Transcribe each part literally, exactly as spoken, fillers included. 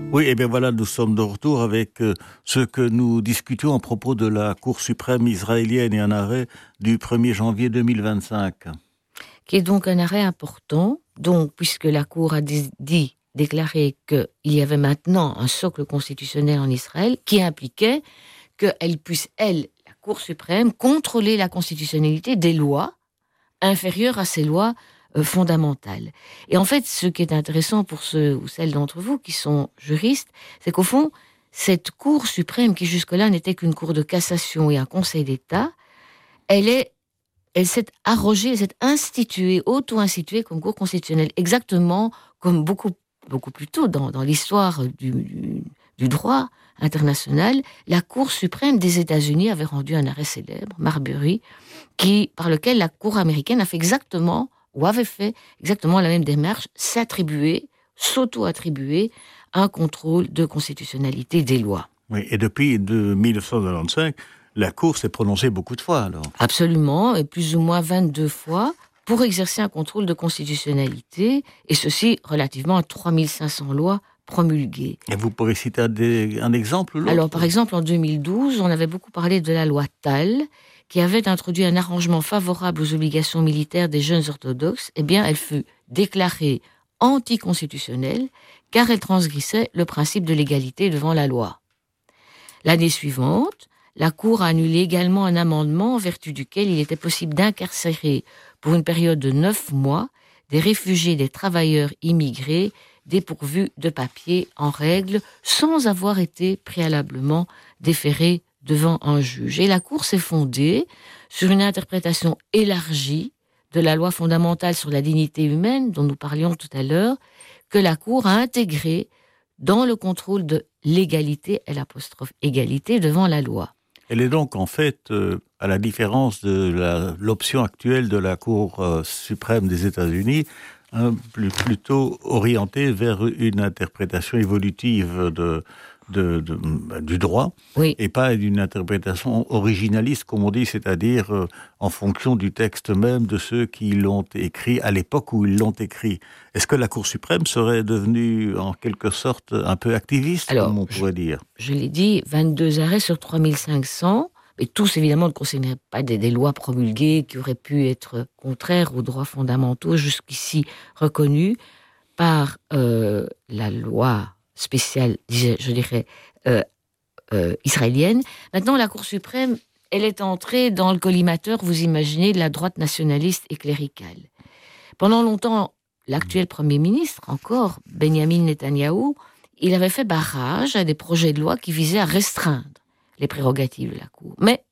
Oui, et bien voilà, nous sommes de retour avec euh, ce que nous discutions à propos de la Cour suprême israélienne et un arrêt du premier janvier deux mille vingt-cinq. Qui est donc un arrêt important, donc, puisque la Cour a dit, dit déclaré qu'il y avait maintenant un socle constitutionnel en Israël qui impliquait qu'elle puisse, elle, la Cour suprême, contrôler la constitutionnalité des lois inférieures à ces lois euh, fondamentales. Et en fait, ce qui est intéressant pour ceux ou celles d'entre vous qui sont juristes, c'est qu'au fond, cette Cour suprême, qui jusque-là n'était qu'une Cour de cassation et un Conseil d'État, elle est elle s'est arrogée, elle s'est instituée, auto-instituée comme Cour constitutionnelle, exactement comme beaucoup, beaucoup plus tôt dans, dans l'histoire du, du, du droit international, la Cour suprême des États-Unis avait rendu un arrêt célèbre, Marbury, qui, par lequel la Cour américaine a fait exactement, ou avait fait exactement la même démarche, s'attribuer, s'auto-attribuer un contrôle de constitutionnalité des lois. Oui, et depuis de mille neuf cent quatre-vingt-quinze, la Cour s'est prononcée beaucoup de fois, alors. Absolument, et plus ou moins vingt-deux fois, pour exercer un contrôle de constitutionnalité, et ceci relativement à trois mille cinq cents lois promulguées. Et vous pourrez citer des, un exemple ou l'autre? Alors, par exemple, en deux mille douze, on avait beaucoup parlé de la loi Tal, qui avait introduit un arrangement favorable aux obligations militaires des jeunes orthodoxes. Eh bien, elle fut déclarée anticonstitutionnelle, car elle transgressait le principe de l'égalité devant la loi. L'année suivante, la Cour a annulé également un amendement en vertu duquel il était possible d'incarcérer pour une période de neuf mois des réfugiés, des travailleurs immigrés dépourvus de papiers en règle sans avoir été préalablement déférés devant un juge. Et la Cour s'est fondée sur une interprétation élargie de la loi fondamentale sur la dignité humaine dont nous parlions tout à l'heure, que la Cour a intégrée dans le contrôle de l'égalité, l'apostrophe égalité devant la loi. Elle est donc en fait, euh, à la différence de la, l'option actuelle de la Cour euh, suprême des États-Unis, hein, plus, plutôt orientée vers une interprétation évolutive de, de, de, de, du droit, oui. Et pas d'une interprétation originaliste, comme on dit, c'est-à-dire euh, en fonction du texte même de ceux qui l'ont écrit à l'époque où ils l'ont écrit. Est-ce que la Cour suprême serait devenue en quelque sorte un peu activiste, Alors, comme on pourrait je, dire? Je l'ai dit, vingt-deux arrêts sur trois mille cinq cents, et tous évidemment ne concernaient pas des, des lois promulguées qui auraient pu être contraires aux droits fondamentaux jusqu'ici reconnus par euh, la loi spéciale, je dirais, euh, euh, israélienne. Maintenant, la Cour suprême, elle est entrée dans le collimateur, vous imaginez, de la droite nationaliste et cléricale. Pendant longtemps, l'actuel Premier ministre, encore, Benjamin Netanyahou, il avait fait barrage à des projets de loi qui visaient à restreindre les prérogatives de la Cour. Mais,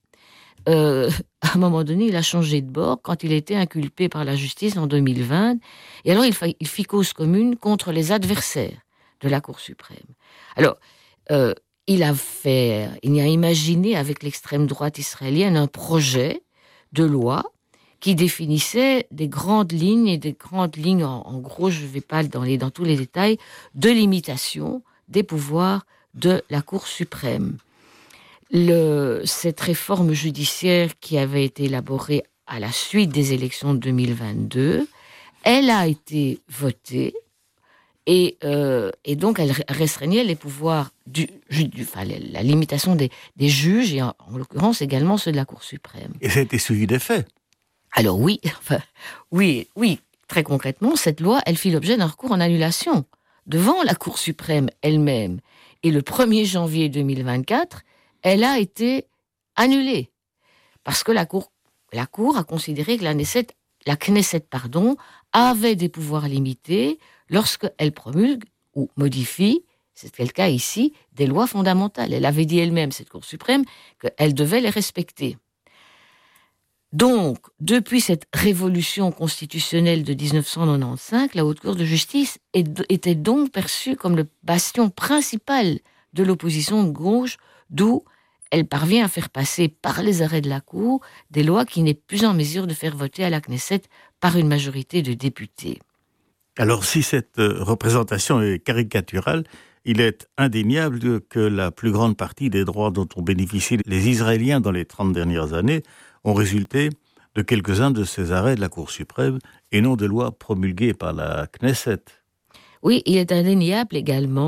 euh, à un moment donné, il a changé de bord quand il a été inculpé par la justice en deux mille vingt. Et alors, il, fa- il fit cause commune contre les adversaires de la Cour suprême. Alors, euh, il a fait, il a imaginé avec l'extrême droite israélienne un projet de loi qui définissait des grandes lignes, et des grandes lignes, en, en gros, je ne vais pas dans, les, dans tous les détails, de limitation des pouvoirs de la Cour suprême. Le, cette réforme judiciaire qui avait été élaborée à la suite des élections de deux mille vingt-deux, elle a été votée, et, euh, et donc elle restreignait les pouvoirs, du, du, enfin, la limitation des, des juges, et en, en l'occurrence également ceux de la Cour suprême. Et ça a été suivi des faits. Alors oui, enfin, oui, oui, très concrètement, cette loi, elle fit l'objet d'un recours en annulation devant la Cour suprême elle-même. Et le premier janvier deux mille vingt-quatre, elle a été annulée. Parce que la Cour, la Cour a considéré que la Knesset, la Knesset pardon, avait des pouvoirs limités lorsqu'elle promulgue ou modifie, c'est le cas ici, des lois fondamentales. Elle avait dit elle-même, cette Cour suprême, qu'elle devait les respecter. Donc, depuis cette révolution constitutionnelle de dix-neuf cent quatre-vingt-quinze, la Haute Cour de justice était donc perçue comme le bastion principal de l'opposition de gauche, d'où elle parvient à faire passer par les arrêts de la Cour des lois qui n'est plus en mesure de faire voter à la Knesset par une majorité de députés. Alors, si cette représentation est caricaturale, il est indéniable que la plus grande partie des droits dont ont bénéficié les Israéliens dans les trente dernières années ont résulté de quelques-uns de ces arrêts de la Cour suprême et non de lois promulguées par la Knesset. Oui, il est indéniable également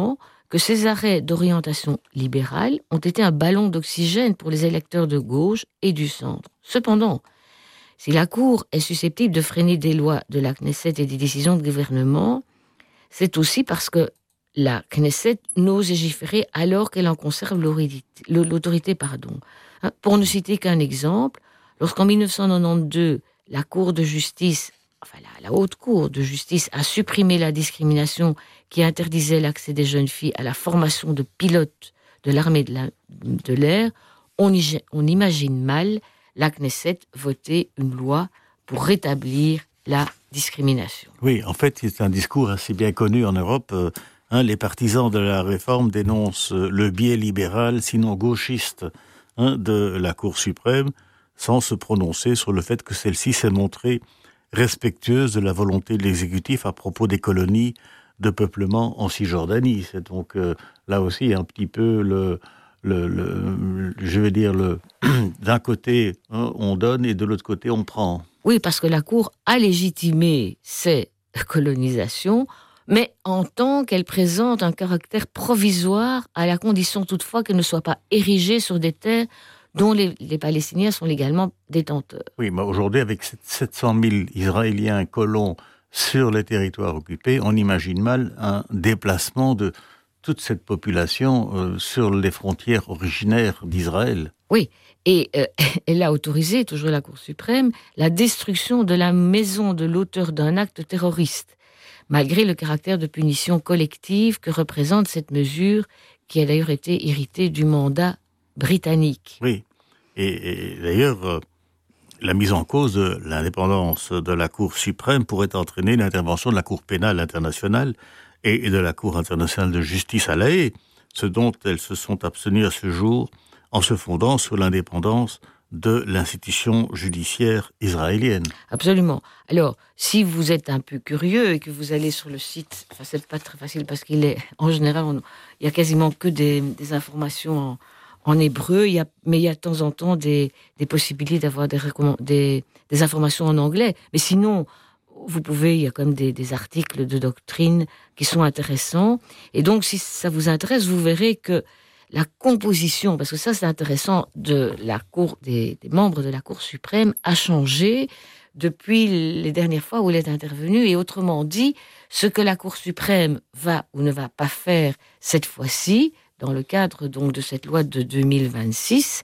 que ces arrêts d'orientation libérale ont été un ballon d'oxygène pour les électeurs de gauche et du centre. Cependant, si la Cour est susceptible de freiner des lois de la Knesset et des décisions de gouvernement, c'est aussi parce que la Knesset n'ose légiférer alors qu'elle en conserve l'autorité. Pardon. Pour ne citer qu'un exemple, lorsqu'en dix-neuf cent quatre-vingt-douze, la Cour de justice, enfin la, la Haute Cour de justice a supprimé la discrimination qui interdisait l'accès des jeunes filles à la formation de pilotes de l'armée de, la, de l'air, on, y, on imagine mal la Knesset voter une loi pour rétablir la discrimination. Oui, en fait, c'est un discours assez bien connu en Europe. Euh, hein, les partisans de la réforme dénoncent le biais libéral, sinon gauchiste, hein, de la Cour suprême, sans se prononcer sur le fait que celle-ci s'est montrée respectueuse de la volonté de l'exécutif à propos des colonies de peuplement en Cisjordanie. C'est donc euh, là aussi un petit peu le... Le, le, je veux dire, le, d'un côté, hein, on donne et de l'autre côté, on prend. Oui, parce que la Cour a légitimé ces colonisations, mais en tant qu'elle présente un caractère provisoire, à la condition toutefois qu'elle ne soit pas érigée sur des terres dont les, les Palestiniens sont légalement détenteurs. Oui, mais aujourd'hui, avec sept cent mille Israéliens colons sur les territoires occupés, on imagine mal un déplacement de toute cette population euh, sur les frontières originaires d'Israël. Oui, et euh, elle a autorisé, toujours la Cour suprême, la destruction de la maison de l'auteur d'un acte terroriste, malgré le caractère de punition collective que représente cette mesure, qui a d'ailleurs été héritée du mandat britannique. Oui, et, et d'ailleurs, euh, la mise en cause de l'indépendance de la Cour suprême pourrait entraîner l'intervention de la Cour pénale internationale et de la Cour internationale de justice à La Haye, ce dont elles se sont abstenues à ce jour en se fondant sur l'indépendance de l'institution judiciaire israélienne. Absolument. Alors, si vous êtes un peu curieux et que vous allez sur le site, enfin c'est pas très facile parce qu'il est, en général, on, il y a quasiment que des, des informations en, en hébreu, il y a, mais il y a de temps en temps des, des possibilités d'avoir des, des, des informations en anglais. Mais sinon, vous pouvez, il y a comme des, des articles de doctrine qui sont intéressants. Et donc, si ça vous intéresse, vous verrez que la composition, parce que ça c'est intéressant, de la cour, des, des membres de la Cour suprême a changé depuis les dernières fois où elle est intervenue. Et autrement dit, ce que la Cour suprême va ou ne va pas faire cette fois-ci, dans le cadre donc de cette loi de deux mille vingt-six,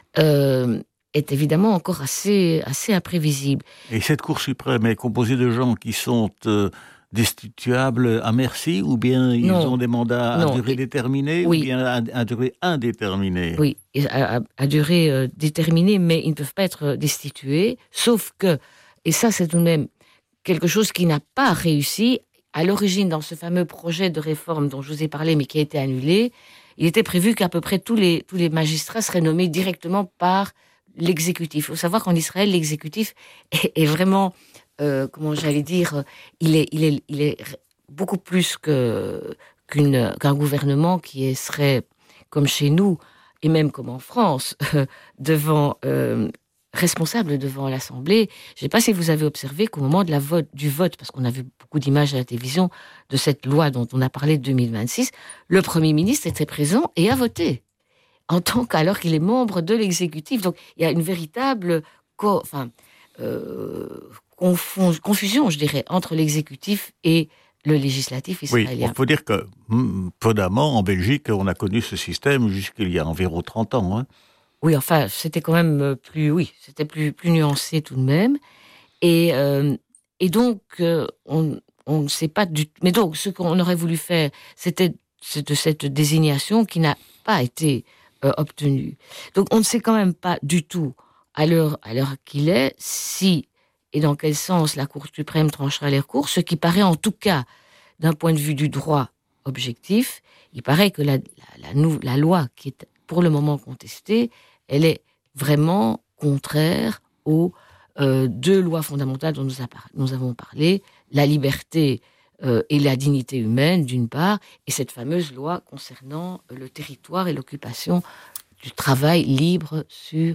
euh, est évidemment encore assez, assez imprévisible. Et cette Cour suprême est composée de gens qui sont euh, destituables à merci, ou bien ils non, ont des mandats non, à durée déterminée, oui. ou bien à, à durée indéterminée? Oui, à, à, à durée euh, déterminée, mais ils ne peuvent pas être destitués, sauf que, et ça c'est tout de même quelque chose qui n'a pas réussi, à l'origine dans ce fameux projet de réforme dont je vous ai parlé, mais qui a été annulé, il était prévu qu'à peu près tous les, tous les magistrats seraient nommés directement par l'exécutif. Il faut savoir qu'en Israël, l'exécutif est, est vraiment, euh, comment j'allais dire, il est, il est, il est beaucoup plus que, qu'une, qu'un gouvernement qui est, serait, comme chez nous, et même comme en France, euh, devant, euh, responsable devant l'Assemblée. Je ne sais pas si vous avez observé qu'au moment de la vote, du vote, parce qu'on a vu beaucoup d'images à la télévision de cette loi dont on a parlé de deux mille vingt-six, le Premier ministre était présent et a voté. En tant qu'alors qu'il est membre de l'exécutif. Donc, il y a une véritable co- enfin, euh, confond- confusion, je dirais, entre l'exécutif et le législatif israélien. Oui, il faut dire que, prudemment, en Belgique, on a connu ce système jusqu'il y a environ trente ans. Hein. Oui, enfin, c'était quand même plus, oui, c'était plus, plus nuancé tout de même. Et, euh, et donc, euh, on, on ne sait pas du tout. Mais donc, ce qu'on aurait voulu faire, c'était de cette désignation qui n'a pas été Euh, obtenu. Donc on ne sait quand même pas du tout, à l'heure, à l'heure qu'il est, si et dans quel sens la Cour suprême tranchera les recours, ce qui paraît en tout cas, d'un point de vue du droit objectif, il paraît que la, la, la, la loi qui est pour le moment contestée, elle est vraiment contraire aux euh, deux lois fondamentales dont nous, a, nous avons parlé, la liberté Euh, et la dignité humaine, d'une part, et cette fameuse loi concernant le territoire et l'occupation du travail libre sur,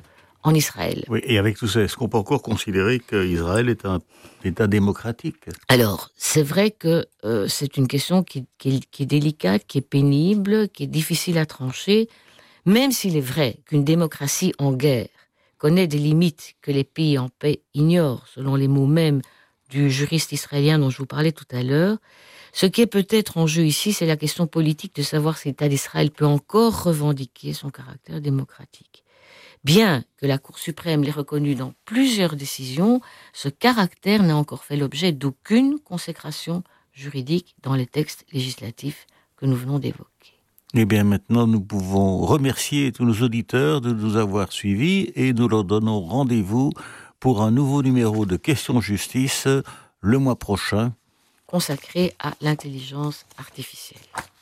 en Israël. Oui, et avec tout ça, est-ce qu'on peut encore considérer qu'Israël est un État démocratique ? Alors, c'est vrai que euh, c'est une question qui, qui, qui est délicate, qui est pénible, qui est difficile à trancher, même s'il est vrai qu'une démocratie en guerre connaît des limites que les pays en paix ignorent, selon les mots mêmes du juriste israélien dont je vous parlais tout à l'heure. Ce qui est peut-être en jeu ici, c'est la question politique de savoir si l'État d'Israël peut encore revendiquer son caractère démocratique. Bien que la Cour suprême l'ait reconnu dans plusieurs décisions, ce caractère n'a encore fait l'objet d'aucune consécration juridique dans les textes législatifs que nous venons d'évoquer. Eh bien, maintenant, nous pouvons remercier tous nos auditeurs de nous avoir suivis et nous leur donnons rendez-vous pour un nouveau numéro de Questions Justice le mois prochain, consacré à l'intelligence artificielle.